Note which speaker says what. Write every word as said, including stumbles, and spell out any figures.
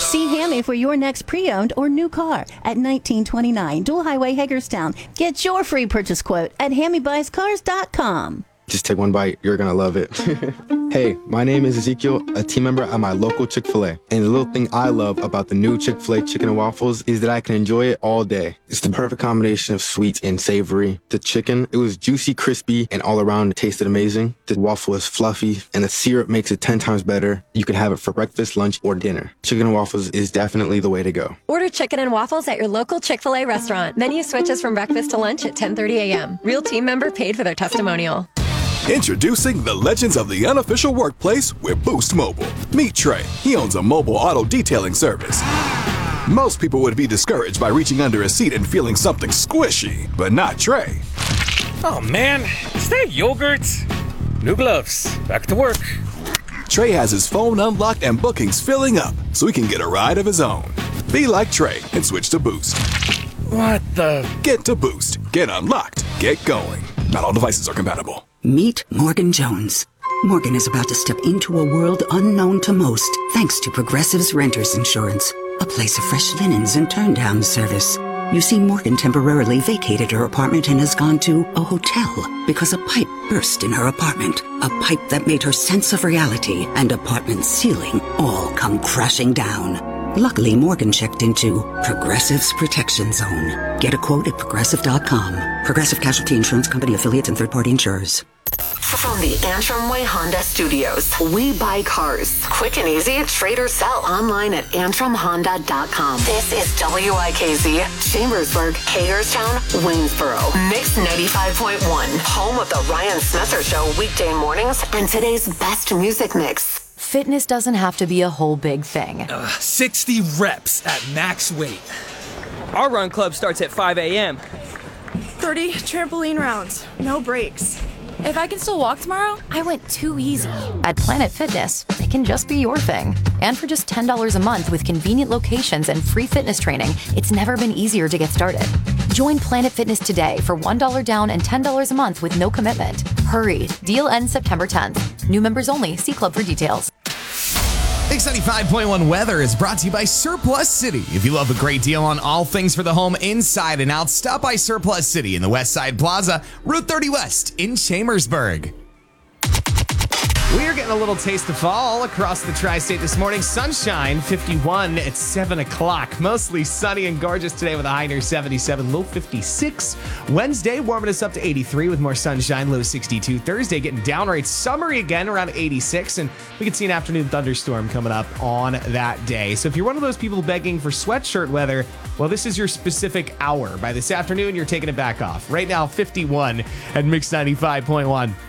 Speaker 1: See Hammy for your next pre-owned or new car at nineteen twenty-nine Dual Highway, Hagerstown. Get your free purchase quote at hammy buys cars dot com.
Speaker 2: Just take one bite. You're going to love it. Hey, my name is Ezekiel, a team member at my local Chick-fil-A. And the little thing I love about the new Chick-fil-A chicken and waffles is that I can enjoy it all day. It's the perfect combination of sweet and savory. The chicken, it was juicy, crispy, and all around it tasted amazing. The waffle is fluffy, and the syrup makes it ten times better. You can have it for breakfast, lunch, or dinner. Chicken and waffles is definitely the way to go.
Speaker 3: Order chicken and waffles at your local Chick-fil-A restaurant. Menu switches from breakfast to lunch at ten thirty a.m. Real team member paid for their testimonial.
Speaker 4: Introducing the legends of the unofficial workplace with Boost Mobile. Meet Trey. He owns a mobile auto detailing service. Most people would be discouraged by reaching under a seat and feeling something squishy, but not Trey.
Speaker 5: Oh man, is that yogurt? New gloves. Back to work.
Speaker 4: Trey has his phone unlocked and bookings filling up, so he can get a ride of his own. Be like Trey and switch to Boost.
Speaker 5: What the?
Speaker 4: Get to Boost. Get unlocked. Get going. Not all devices are compatible.
Speaker 6: Meet Morgan Jones. Morgan is about to step into a world unknown to most, thanks to Progressive's Renters Insurance, a place of fresh linens and turn-down service. You see, Morgan temporarily vacated her apartment and has gone to a hotel because a pipe burst in her apartment. A pipe that made her sense of reality and apartment ceiling all come crashing down. Luckily, Morgan checked into Progressive's Protection Zone. Get a quote at progressive dot com. Progressive Casualty Insurance Company, affiliates, and third-party insurers.
Speaker 7: From the Antrim Way Honda Studios, we buy cars. Quick and easy, trade or sell online at antrim honda dot com. This is W I K Z, Chambersburg, Hagerstown, Waynesboro. Mix ninety-five point one, home of the Ryan Smetzer Show weekday mornings and today's best music mix.
Speaker 8: Fitness doesn't have to be a whole big thing.
Speaker 9: Uh, sixty reps at max weight. Our run club starts at five a.m.
Speaker 10: thirty trampoline rounds, no breaks.
Speaker 8: If I can still walk tomorrow, I went too easy. At Planet Fitness, it can just be your thing. And for just ten dollars a month with convenient locations and free fitness training, it's never been easier to get started. Join Planet Fitness today for one dollar down and ten dollars a month with no commitment. Hurry, deal ends September tenth. New members only. See club for details.
Speaker 11: Mix ninety-five point one weather is brought to you by Surplus City. If you love a great deal on all things for the home inside and out, stop by Surplus City in the West Side Plaza, Route thirty West in Chambersburg. We are getting a little taste of fall across the tri-state this morning. Sunshine, fifty-one at seven o'clock. Mostly sunny and gorgeous today with a high near seventy-seven, low fifty-six. Wednesday, warming us up to eighty-three with more sunshine, low sixty-two. Thursday, getting downright summery again, around eighty-six. And we can see an afternoon thunderstorm coming up on that day. So if you're one of those people begging for sweatshirt weather, well, this is your specific hour. By this afternoon, you're taking it back off. Right now, fifty-one at Mix ninety-five point one.